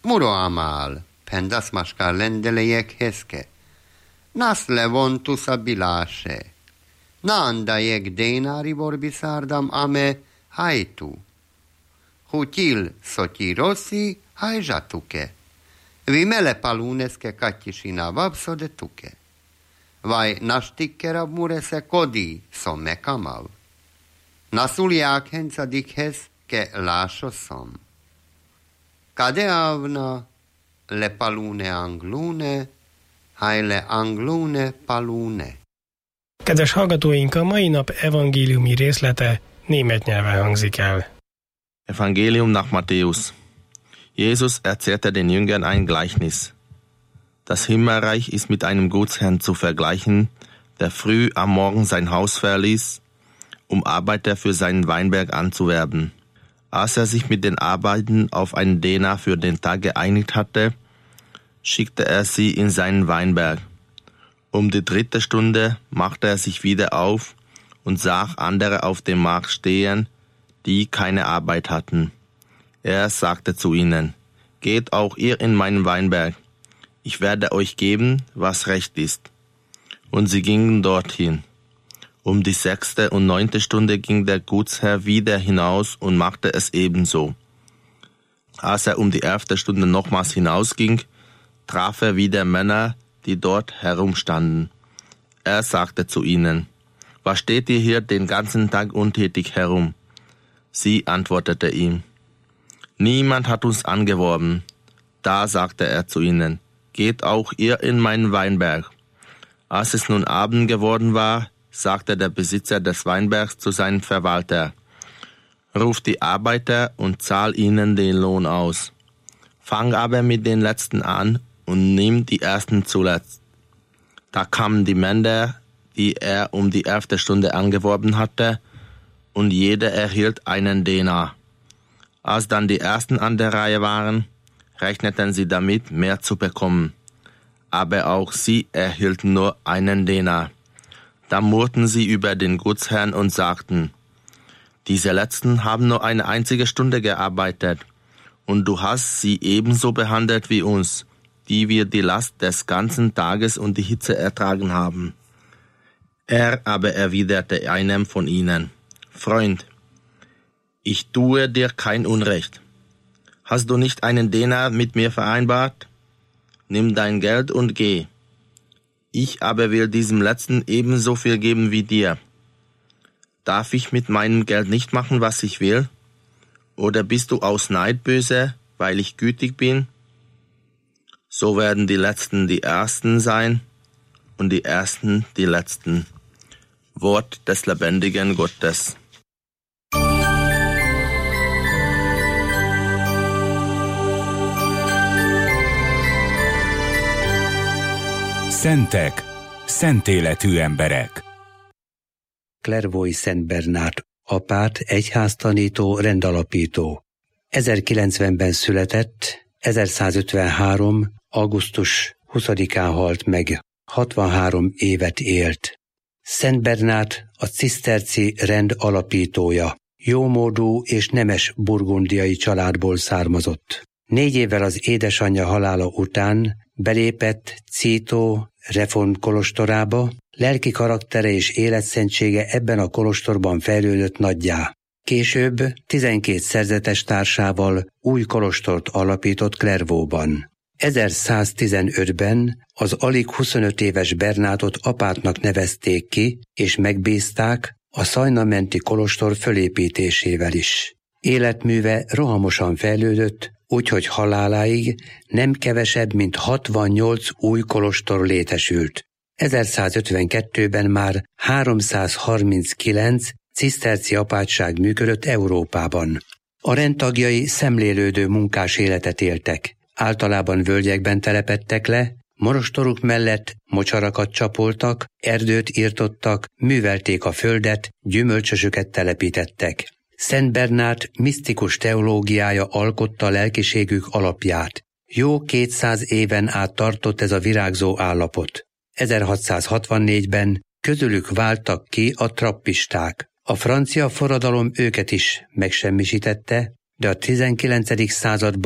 Muro amal, pendas maskar lendelejek heske. Nas levontus abilase. Naandajek dénári borbisárdam ame hajtu. Hutil soti rossi hajzsatuke. Vimele paluneske katyisina vapsode tuke. Vaj nastikkera murese kodi somme kamav. Nasuliák hencadikhez ke lásoszom. Kade avna le palune anglune, hajle anglune palune. Kedves hallgatóink, a mai nap evangéliumi részlete német nyelven hangzik el. Evangelium nach Matthäus. Jesus erzählte den Jüngern ein Gleichnis. Das Himmelreich ist mit einem Gutsherrn zu vergleichen, der früh am Morgen sein Haus verließ, um Arbeiter für seinen Weinberg anzuwerben. Als er sich mit den Arbeiten auf einen Denar für den Tag geeinigt hatte, schickte er sie in seinen Weinberg. Um die 3. Stunde machte er sich wieder auf und sah andere auf dem Markt stehen, die keine Arbeit hatten. Er sagte zu ihnen: Geht auch ihr in meinen Weinberg, ich werde euch geben, was recht ist. Und sie gingen dorthin. Um die 6. und 9. Stunde ging der Gutsherr wieder hinaus und machte es ebenso. Als er um die 11. Stunde nochmals hinausging, traf er wieder Männer, die dort herumstanden. Er sagte zu ihnen: Was steht ihr hier den ganzen Tag untätig herum? Sie antwortete ihm: Niemand hat uns angeworben. Da sagte er zu ihnen: Geht auch ihr in meinen Weinberg. Als es nun Abend geworden war, sagte der Besitzer des Weinbergs zu seinem Verwalter: Ruf die Arbeiter und zahl ihnen den Lohn aus. Fang aber mit den Letzten an und nimm die Ersten zuletzt. Da kamen die Männer, die er um die 11. Stunde angeworben hatte, und jeder erhielt einen Denar. Als dann die Ersten an der Reihe waren, rechneten sie damit, mehr zu bekommen. Aber auch sie erhielten nur einen Denar. Da murrten sie über den Gutsherrn und sagten: Diese Letzten haben nur eine einzige Stunde gearbeitet, und du hast sie ebenso behandelt wie uns, die wir die Last des ganzen Tages und die Hitze ertragen haben. Er aber erwiderte einem von ihnen: Freund, ich tue dir kein Unrecht. Hast du nicht einen Denar mit mir vereinbart? Nimm dein Geld und geh. Ich aber will diesem Letzten ebenso viel geben wie dir. Darf ich mit meinem Geld nicht machen, was ich will? Oder bist du aus Neid böse, weil ich gütig bin? So werden die Letzten die Ersten sein und die Ersten die Letzten. Wort des lebendigen Gottes. Szentek, szentéletű emberek. Clairvaux Szent Bernát, apát, egyháztanító, rendalapító. 1090-ben született, 1153. augusztus 20-án halt meg, 63 évet élt. Szent Bernát a ciszterci rend alapítója, jómódú és nemes burgundiai családból származott. 4 évvel az édesanyja halála után belépett Cîteaux reform kolostorába, lelki karaktere és életszentsége ebben a kolostorban fejlődött nagyjá. Később 12 szerzetes társával új kolostort alapított Clairvauxban. 1115-ben az alig 25 éves Bernátot apátnak nevezték ki, és megbízták a Szajna-menti kolostor fölépítésével is. Életműve rohamosan fejlődött, úgyhogy haláláig nem kevesebb, mint 68 új kolostor létesült. 1152-ben már 339 ciszterci apátság működött Európában. A rendtagjai szemlélődő munkás életet éltek. Általában völgyekben telepedtek le, monostoruk mellett mocsarakat csapoltak, erdőt irtottak, művelték a földet, gyümölcsösöket telepítettek. Szent Bernát misztikus teológiája alkotta a lelkiségük alapját. Jó 200 éven át tartott ez a virágzó állapot. 1664-ben közülük váltak ki a trappisták. A francia forradalom őket is megsemmisítette, de a 19. században